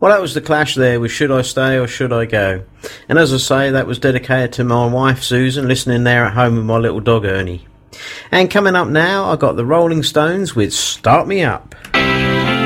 Well, that was the Clash there with Should I Stay or Should I Go? And as I say, that was dedicated to my wife Susan, listening there at home with my little dog Ernie. And coming up now, I got the Rolling Stones with Start Me Up.